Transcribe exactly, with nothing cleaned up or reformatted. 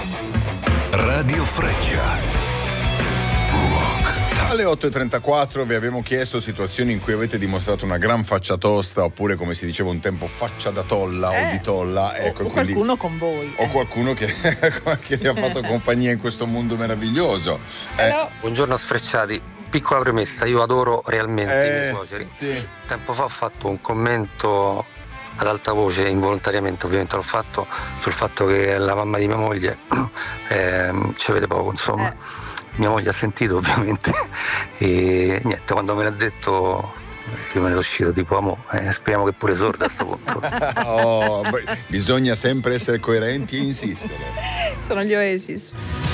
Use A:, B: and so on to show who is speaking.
A: Radio Freccia.
B: Alle otto e trentaquattro vi abbiamo chiesto situazioni in cui avete dimostrato una gran faccia tosta, oppure, come si diceva un tempo, faccia da tolla
C: Eh,
B: o di tolla. Ecco,
C: o
B: quindi-
C: qualcuno con voi.
B: o qualcuno che, che vi ha fatto compagnia in questo mondo meraviglioso. Eh,
C: No.
D: Buongiorno sfrecciati, piccola premessa, io adoro realmente i miei
B: eh,
D: suoceri.
B: sì.
D: Tempo fa ho fatto un commento ad alta voce, involontariamente ovviamente l'ho fatto, sul fatto che la mamma di mia moglie ehm, ci vede poco, insomma.
C: Eh.
D: Mia moglie ha sentito ovviamente e niente, quando me l'ha detto io me ne sono uscito tipo amo, eh, speriamo che pure sorda a sto punto.
B: Oh, beh, bisogna sempre essere coerenti e insistere.
C: Sono gli Oasis.